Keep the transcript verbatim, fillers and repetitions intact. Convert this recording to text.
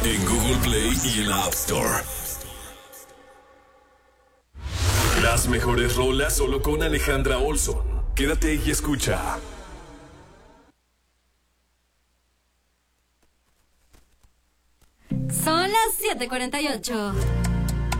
En Google Play y en la App Store. Las mejores rolas solo con Alejandra Olson. Quédate y escucha. Son las siete cuarenta y ocho.